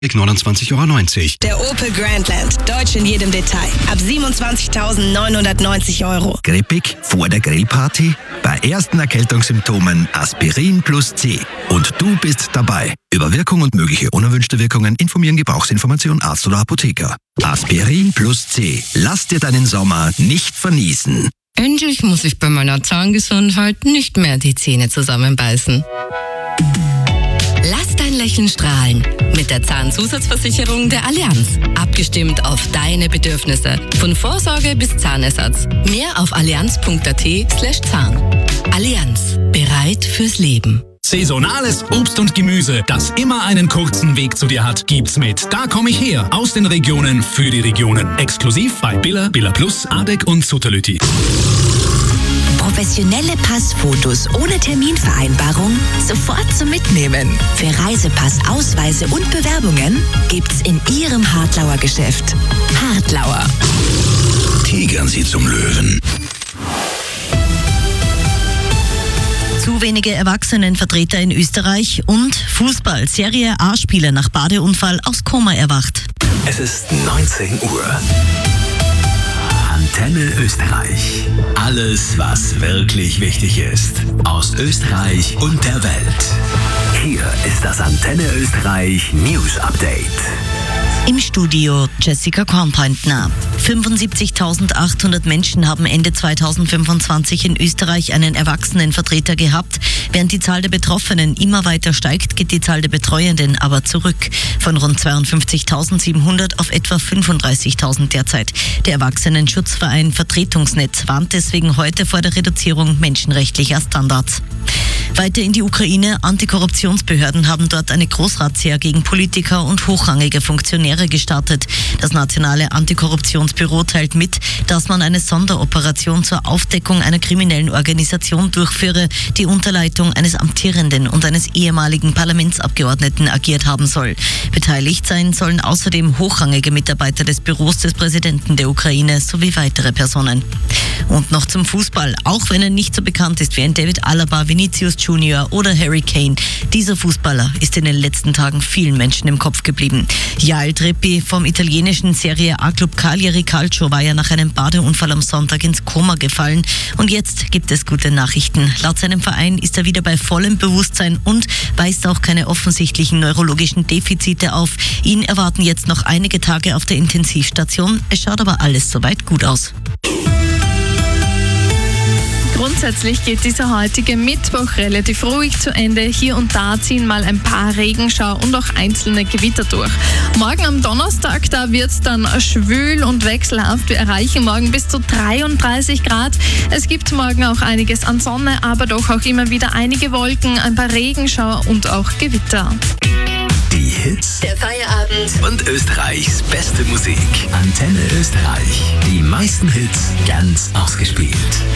29,90 €. Der Opel Grandland. Deutsch in jedem Detail. Ab 27.990 €. Grippig vor der Grillparty? Bei ersten Erkältungssymptomen Aspirin plus C. Und du bist dabei. Über Wirkung und mögliche unerwünschte Wirkungen informieren Gebrauchsinformation Arzt oder Apotheker. Aspirin plus C. Lass dir deinen Sommer nicht verniesen. Endlich muss ich bei meiner Zahngesundheit nicht mehr die Zähne zusammenbeißen. Lass dein Lächeln strahlen mit der Zahnzusatzversicherung der Allianz. Abgestimmt auf deine Bedürfnisse. Von Vorsorge bis Zahnersatz. Mehr auf allianz.at/Zahn. Allianz. Bereit fürs Leben. Saisonales Obst und Gemüse, das immer einen kurzen Weg zu dir hat, gibt's mit Da komm ich her, aus den Regionen für die Regionen. Exklusiv bei Billa, Billa Plus, Adek und Sutterlütti. Professionelle Passfotos ohne Terminvereinbarung sofort zum Mitnehmen. Für Reisepass, Ausweise und Bewerbungen gibt's in Ihrem Hartlauer Geschäft. Hartlauer. Tigern Sie zum Löwen. Zu wenige Erwachsenenvertreter in Österreich und Fußball. Serie A-Spieler nach Badeunfall aus Koma erwacht. Es ist 19 Uhr. Antenne Österreich. Alles, was wirklich wichtig ist. Aus Österreich und der Welt. Hier ist das Antenne Österreich News Update. Im Studio Jessica Kornpointner. 75.800 Menschen haben Ende 2025 in Österreich einen Erwachsenenvertreter gehabt. Während die Zahl der Betroffenen immer weiter steigt, geht die Zahl der Betreuenden aber zurück. Von rund 52.700 auf etwa 35.000 derzeit. Der Erwachsenenschutzverein Vertretungsnetz warnt deswegen heute vor der Reduzierung menschenrechtlicher Standards. Weiter in die Ukraine. Antikorruptionsbehörden haben dort eine Großrazzia gegen Politiker und hochrangige Funktionäre gestartet. Das Nationale Antikorruptionsbüro teilt mit, dass man eine Sonderoperation zur Aufdeckung einer kriminellen Organisation durchführe, die unter Leitung eines amtierenden und eines ehemaligen Parlamentsabgeordneten agiert haben soll. Beteiligt sein sollen außerdem hochrangige Mitarbeiter des Büros des Präsidenten der Ukraine sowie weitere Personen. Und noch zum Fußball. Auch wenn er nicht so bekannt ist wie ein David Alaba, Vinicius Junior oder Harry Kane. Dieser Fußballer ist in den letzten Tagen vielen Menschen im Kopf geblieben. Jael Trippi vom italienischen Serie A-Club Cagliari Calcio war ja nach einem Badeunfall am Sonntag ins Koma gefallen. Und jetzt gibt es gute Nachrichten. Laut seinem Verein ist er wieder bei vollem Bewusstsein und weist auch keine offensichtlichen neurologischen Defizite auf. Ihn erwarten jetzt noch einige Tage auf der Intensivstation. Es schaut aber alles soweit gut aus. Grundsätzlich geht dieser heutige Mittwoch relativ ruhig zu Ende. Hier und da ziehen mal ein paar Regenschauer und auch einzelne Gewitter durch. Morgen am Donnerstag, da wird es dann schwül und wechselhaft. Wir erreichen morgen bis zu 33 Grad. Es gibt morgen auch einiges an Sonne, aber doch auch immer wieder einige Wolken, ein paar Regenschauer und auch Gewitter. Die Hits Der Feierabend. und Österreichs beste Musik. Antenne Österreich. Die meisten Hits ganz ausgespielt.